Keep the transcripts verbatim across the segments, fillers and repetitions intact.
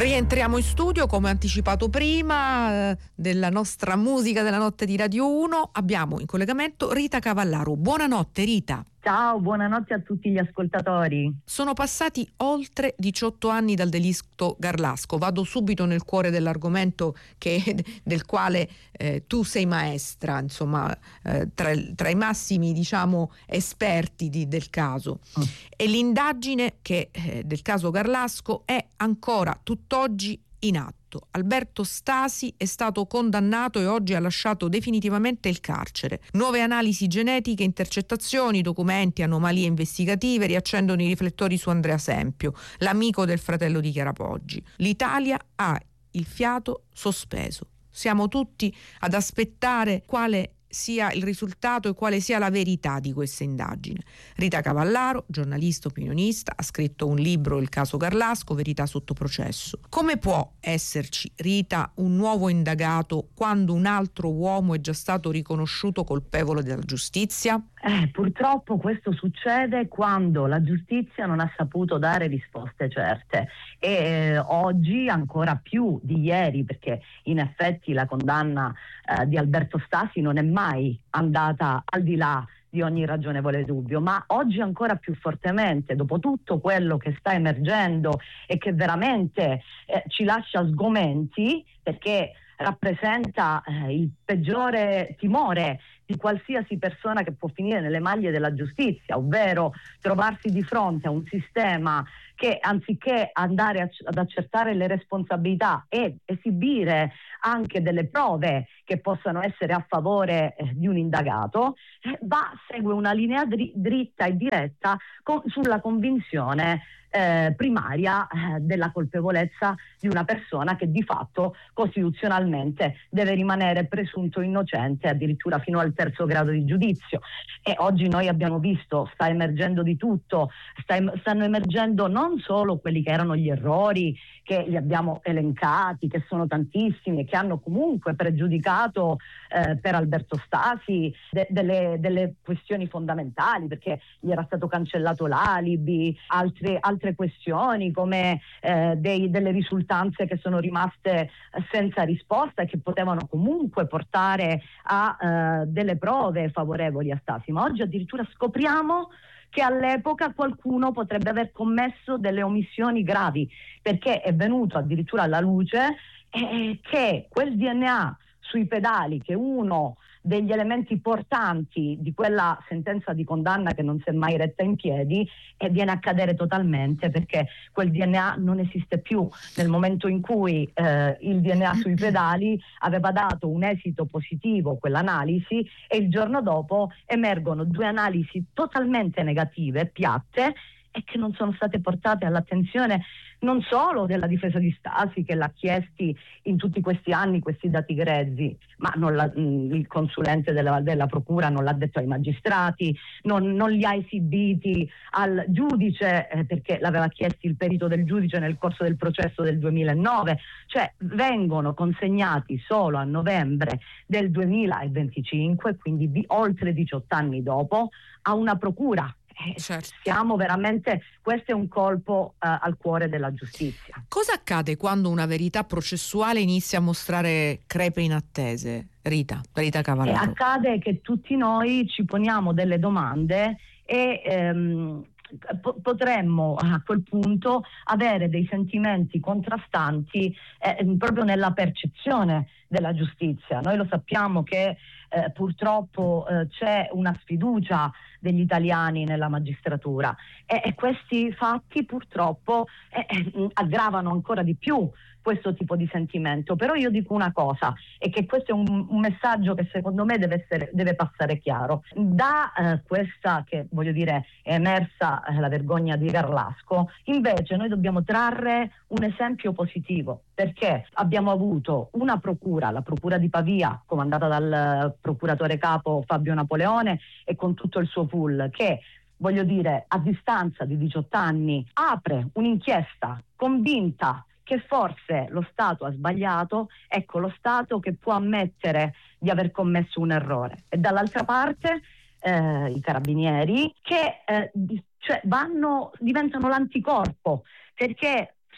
Rientriamo in studio, come anticipato prima, eh, della nostra musica della notte di Radio uno. Abbiamo in collegamento Rita Cavallaro. Buonanotte Rita. Ciao, buonanotte a tutti gli ascoltatori. Sono passati oltre diciotto anni dal delitto Garlasco. Vado subito nel cuore dell'argomento che, del quale eh, tu sei maestra, insomma, eh, tra, tra i massimi, diciamo, esperti di, del caso. Mm. E l'indagine che, eh, del caso Garlasco è ancora tutt'oggi in atto. Alberto Stasi è stato condannato e oggi ha lasciato definitivamente il carcere. Nuove analisi genetiche, intercettazioni, documenti, anomalie investigative riaccendono i riflettori su Andrea Sempio, l'amico del fratello di Chiara Poggi. L'Italia ha il fiato sospeso. Siamo tutti ad aspettare quale sia il risultato e quale sia la verità di questa indagine. Rita Cavallaro, giornalista opinionista, ha scritto un libro, Il caso Garlasco, Verità sotto processo. Come può esserci, Rita, un nuovo indagato quando un altro uomo è già stato riconosciuto colpevole dalla giustizia? Eh, purtroppo questo succede quando la giustizia non ha saputo dare risposte certe e eh, oggi ancora più di ieri, perché in effetti la condanna eh, di Alberto Stasi non è mai andata al di là di ogni ragionevole dubbio, ma oggi ancora più fortemente, dopo tutto quello che sta emergendo e che veramente eh, ci lascia sgomenti, perché rappresenta eh, il peggiore timore di qualsiasi persona che può finire nelle maglie della giustizia, ovvero trovarsi di fronte a un sistema che, anziché andare a, ad accertare le responsabilità e esibire anche delle prove che possano essere a favore eh, di un indagato, eh, va, segue una linea dri- dritta e diretta con, sulla convinzione Eh, primaria eh, della colpevolezza di una persona che di fatto costituzionalmente deve rimanere presunto innocente addirittura fino al terzo grado di giudizio. E oggi noi abbiamo visto, sta emergendo di tutto, sta em- stanno emergendo non solo quelli che erano gli errori che li abbiamo elencati, che sono tantissimi e che hanno comunque pregiudicato eh, per Alberto Stasi de- delle, delle questioni fondamentali, perché gli era stato cancellato l'alibi, altre, altre questioni come eh, dei, delle risultanze che sono rimaste senza risposta e che potevano comunque portare a eh, delle prove favorevoli a Stasi. Ma oggi addirittura scopriamo che all'epoca qualcuno potrebbe aver commesso delle omissioni gravi, perché è venuto addirittura alla luce eh, che quel D N A sui pedali, che uno degli elementi portanti di quella sentenza di condanna che non si è mai retta in piedi, e viene a cadere totalmente, perché quel D N A non esiste più nel momento in cui eh, il D N A sui pedali aveva dato un esito positivo, quell'analisi, e il giorno dopo emergono due analisi totalmente negative, piatte, e che non sono state portate all'attenzione non solo della difesa di Stasi, che l'ha chiesti in tutti questi anni questi dati grezzi, ma non la, mh, il consulente della, della procura non l'ha detto ai magistrati, non, non li ha esibiti al giudice eh, perché l'aveva chiesto il perito del giudice nel corso del processo del duemilanove, cioè vengono consegnati solo a novembre del duemilaventicinque, quindi di oltre diciotto anni dopo, a una procura. Eh, certo. Siamo veramente, questo è un colpo uh, al cuore della giustizia. Cosa accade quando una verità processuale inizia a mostrare crepe inattese, Rita, Rita Cavallaro? Eh, accade che tutti noi ci poniamo delle domande e ehm, po- potremmo a quel punto avere dei sentimenti contrastanti eh, proprio nella percezione della giustizia. Noi lo sappiamo che eh, purtroppo eh, c'è una sfiducia degli italiani nella magistratura e, e questi fatti purtroppo eh, eh, aggravano ancora di più questo tipo di sentimento. Però io dico una cosa, e che questo è un, un messaggio che secondo me deve essere, deve passare chiaro. Da eh, questa, che voglio dire è emersa eh, la vergogna di Garlasco, invece noi dobbiamo trarre un esempio positivo, perché abbiamo avuto una procura, la procura di Pavia, comandata dal procuratore capo Fabio Napoleone e con tutto il suo pool, che voglio dire a distanza di diciotto anni apre un'inchiesta convinta che forse lo Stato ha sbagliato, ecco, lo Stato che può ammettere di aver commesso un errore. E dall'altra parte eh, i carabinieri che eh, cioè vanno, diventano l'anticorpo, perché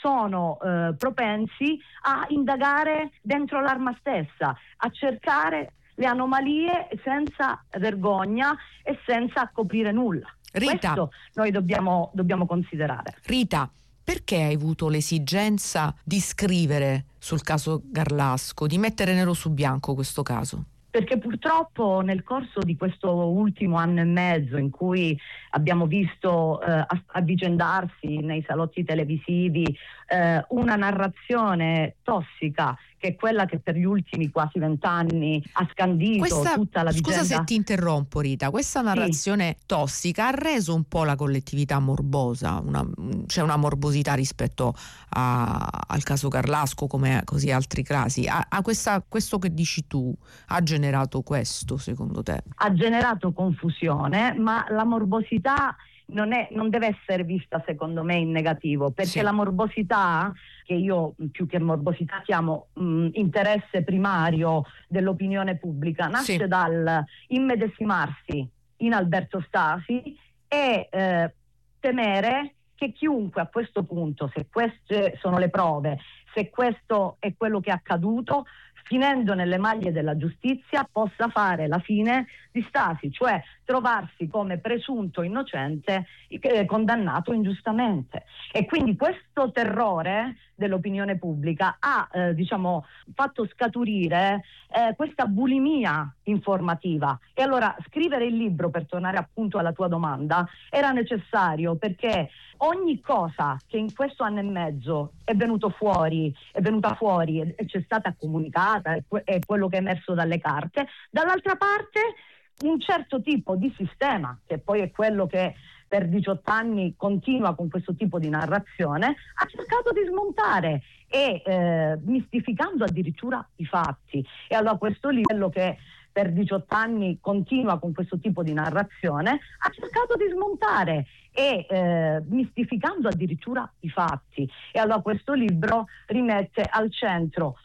sono eh, propensi a indagare dentro l'arma stessa, a cercare le anomalie senza vergogna e senza coprire nulla. Rita, questo noi dobbiamo, dobbiamo considerare. Rita, perché hai avuto l'esigenza di scrivere sul caso Garlasco, di mettere nero su bianco questo caso? Perché purtroppo nel corso di questo ultimo anno e mezzo in cui abbiamo visto eh, avvicendarsi nei salotti televisivi eh, una narrazione tossica, che è quella che per gli ultimi quasi vent'anni ha scandito questa, tutta la vicenda. Scusa se ti interrompo, Rita, questa narrazione sì. tossica ha reso un po' la collettività morbosa, una, c'è una morbosità rispetto a, al caso Garlasco come così altri casi. A, a questa, questo che dici tu ha generato questo, secondo te? Ha generato confusione, ma la morbosità non, è, non deve essere vista secondo me in negativo, perché sì. la morbosità, che io più che morbosità chiamo mh, interesse primario dell'opinione pubblica, nasce sì. dal immedesimarsi in Alberto Stasi e eh, temere che chiunque a questo punto, se queste sono le prove, se questo è quello che è accaduto, finendo nelle maglie della giustizia, possa fare la fine di Stasi, cioè trovarsi come presunto innocente eh, condannato ingiustamente. E quindi questo terrore dell'opinione pubblica ha eh, diciamo fatto scaturire eh, questa bulimia informativa. E allora scrivere il libro, per tornare appunto alla tua domanda, era necessario, perché ogni cosa che in questo anno e mezzo è venuto fuori, è venuta fuori e c'è stata comunicata, è quello che è emerso dalle carte, dall'altra parte un certo tipo di sistema, che poi è quello che per diciotto anni continua con questo tipo di narrazione, ha cercato di smontare e eh, mistificando addirittura i fatti. E allora questo livello che per diciotto anni continua con questo tipo di narrazione ha cercato di smontare e eh, mistificando addirittura i fatti. E allora questo libro rimette al centro